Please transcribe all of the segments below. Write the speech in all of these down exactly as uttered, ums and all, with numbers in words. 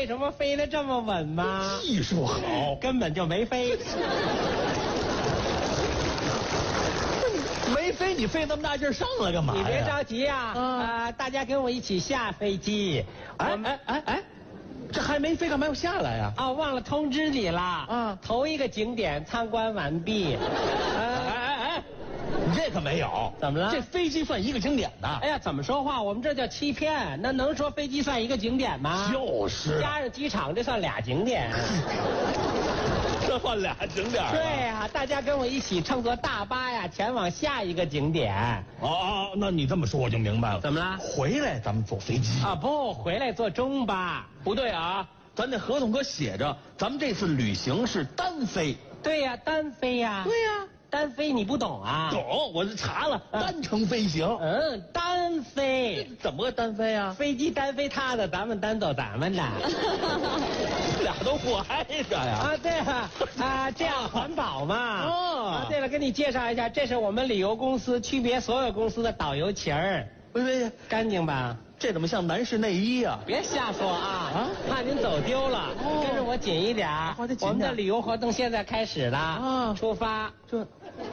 为什么飞得这么稳吗？ 技术好， 根本就没飞。 没飞，你费那么大劲上来干嘛呀？ 你别着急啊，啊、呃，大家跟我一起下飞机。 哎哎哎哎，这还没飞，干嘛要下来呀？ 啊，忘了通知你了。啊，头一个景点参观完毕。 哎哎哎，你这可没有。 怎么了？ 这飞机算一个景点呢？ 哎呀，怎么说话？我们这叫欺骗。那能说飞机算一个景点吗？ 就是。 加上机场，这算俩景点。 这算俩景点。 对呀、啊，大家跟我一起乘坐大巴呀，前往下一个景点。 哦哦，那你这么说我就明白了。 怎么了？ 回来咱们坐飞机啊？不，回来坐中巴。 不对啊，咱这合同可写着，咱们这次旅行是单飞。 对呀、啊，单飞呀、啊。 对呀、啊。 单飞你不懂啊？ 懂，我查了，单程飞行。 嗯，单飞。 怎么个单飞啊？ 飞机单飞他的，咱们单走咱们的。 俩都怀着呀。 啊，对啊，啊，这样环保嘛。哦。啊，对了，给你介绍一下，这是我们旅游公司区别所有公司的导游旗儿。 喂喂， 干净吧？ 这怎么像男士内衣啊？ 别瞎说啊！啊，怕您走丢了。哦、跟着我紧一点。我, 我们的旅游活动现在开始了。啊，出发。这。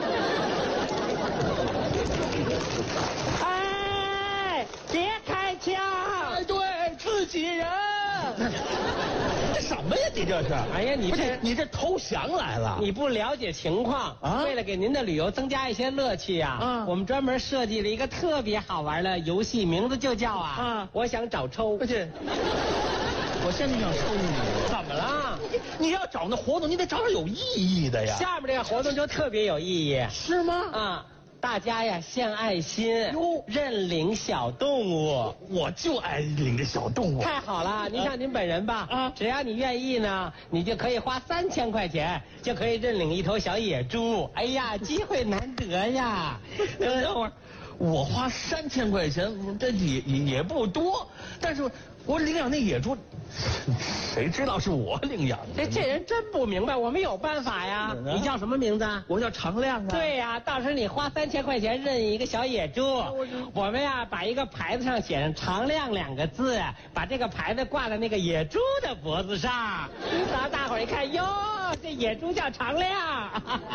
哎，别开枪！ 哎，对，自己人。这什么呀？你这是？ 哎呀，你这你这投降来了？ 你不了解情况啊！为了给您的旅游增加一些乐趣呀，啊，我们专门设计了一个特别好玩的游戏，名字就叫啊啊！我想找抽。 不是，我现在想抽你。 怎么了？ 你要找那活动，你得找点有意义的呀。 下面这个活动就特别有意义。 是吗？ 啊。大家呀，献爱心，认领小动物。 我就爱领着小动物。 太好了，您像您本人吧，啊，只要你愿意呢，你就可以花三千块钱，就可以认领一头小野猪。哎呀，机会难得呀！ 等会儿，我花三千块钱，这也也也不多，但是我领养那野猪，谁知道是我领养的？ 这这人真不明白，我们有办法呀。你叫什么名字？ 我叫常亮啊。 对呀，到时候你花三千块钱认一个小野猪，我们呀把一个牌子上写上“常亮”两个字，把这个牌子挂在那个野猪的脖子上，然后大伙儿一看，哟，这野猪叫常亮。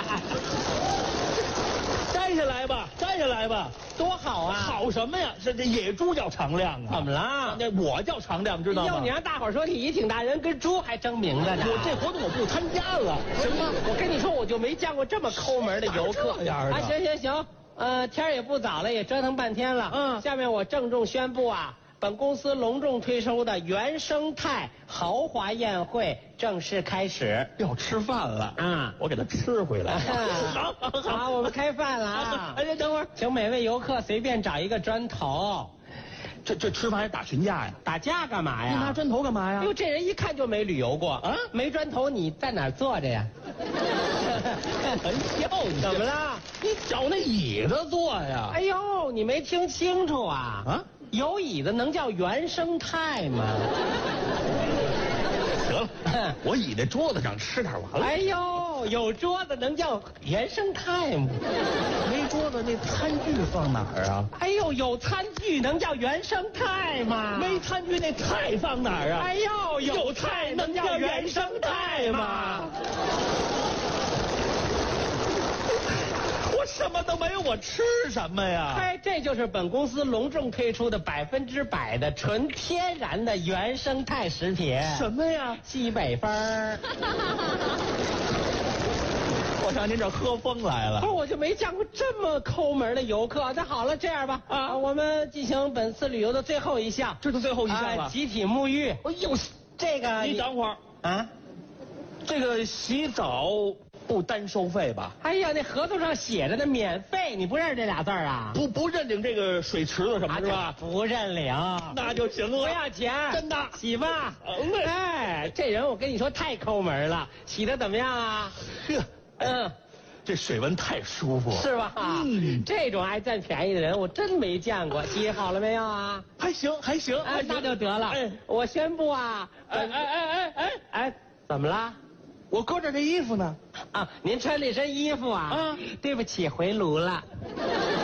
摘下来吧，摘下来吧， 多好啊！ 好什么呀？是这野猪叫常亮啊？ 怎么了？ 那我叫常亮，知道吗？ 要你让大伙儿说体型挺大，人跟猪还争名字呢。 我这活动我不参加了。 什么？我跟你说，我就没见过这么抠门的游客。 这样的啊，行行行，呃，天也不早了，也折腾半天了。嗯，下面我郑重宣布啊。本公司隆重推出的原生态豪华宴会正式开始。 要吃饭了啊！ 我给他吃回来。 好，好，我们开饭了啊！ 哎，等会儿， 请每位游客随便找一个砖头。 这这吃饭还打群架呀？ 打架干嘛呀？ 你拿砖头干嘛呀？ 哟，这人一看就没旅游过啊！没砖头，你在哪儿坐着呀？ 很笑你。 怎么了？ 你找那椅子坐呀？ 哎呦，你没听清楚啊？啊？有椅子能叫原生态吗？ 得了，我倚在桌子上吃点完了。 哎呦，有桌子能叫原生态吗？ 没桌子那餐具放哪儿啊？ 哎呦，有餐具能叫原生态吗？ 没餐具那菜放哪儿啊？ 哎呦，有菜能叫原生态吗？ 我什么都没有，我吃什么呀？ 哎，这就是本公司隆重推出的百分之百的纯天然的原生态食品。 什么呀？ 西北风。 我上您这喝疯来了。 不是，我就没见过这么抠门的游客。那好了，这样吧，啊，我们进行本次旅游的最后一项， 这是最后一项了， 啊、集体沐浴。 哎呦， 这个你等会儿啊， 这个洗澡不单收费吧？ 哎呀，那合同上写着的免费，你不认识这俩字儿啊？ 不不认领这个水池子什么、啊、是吧？ 不认领， 那就行了， 不要钱， 真的洗吧。 嗯， 哎，这人我跟你说太抠门了，洗的怎么样啊？ 呵， 嗯， 这水温太舒服， 是吧？ 嗯， 这种爱占便宜的人我真没见过。洗好了没有啊？ 还行还行， 哎，那就得了。哎，我宣布啊， 哎哎哎哎哎哎，怎么了？ 我搁着这衣服呢。 啊，您穿这身衣服啊？啊，对不起，回炉了。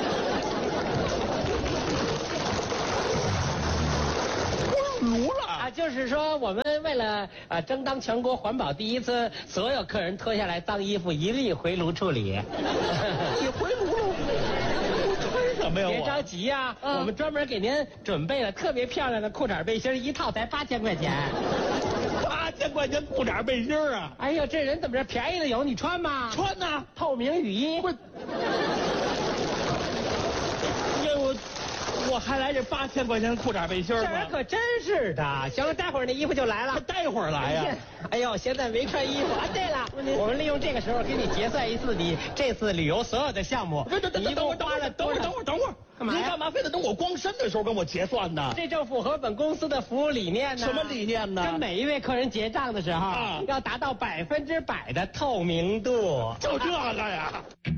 回炉了啊， 就是说我们为了啊争当全国环保第一，次所有客人脱下来脏衣服一律回炉处理。 你回炉了？我穿什么呀？ 别着急呀、啊，啊、我们专门给您准备了特别漂亮的裤衩背心，一套才八千块钱。 八千块钱裤衩背心啊！ 哎呦，这人怎么着便宜的有？你穿吗？ 穿呐、啊， 透明雨衣。 我，呀我。我还来这八千块钱裤衩背心吗？ 这可真是的。行了，待会儿那衣服就来了。 待会儿来呀！ 哎呦，现在没穿衣服啊！对了，我们利用这个时候给你结算一次你这次旅游所有的项目。 等等等等，等会儿，等会儿，等会儿，等会儿，等会儿， 干嘛呀？ 您干嘛非得等我光身的时候跟我结算呢？ 这正符合本公司的服务理念呢。 什么理念呢？ 跟每一位客人结账的时候，啊、要达到百分之百的透明度。 就这个呀。